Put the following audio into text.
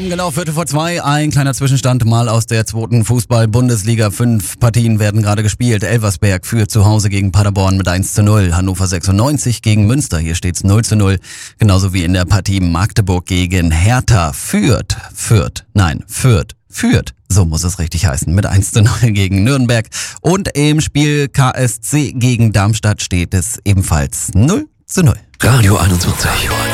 genau, 1:45, ein kleiner Zwischenstand mal aus der zweiten Fußball-Bundesliga. 5 Partien werden gerade gespielt. Elversberg führt zu Hause gegen Paderborn mit 1:0. Hannover 96 gegen Münster, hier steht's 0:0. Genauso wie in der Partie Magdeburg gegen Hertha. Fürth, so muss es richtig heißen, mit 1:0 gegen Nürnberg. Und im Spiel KSC gegen Darmstadt steht es ebenfalls 0:0. Radio 21.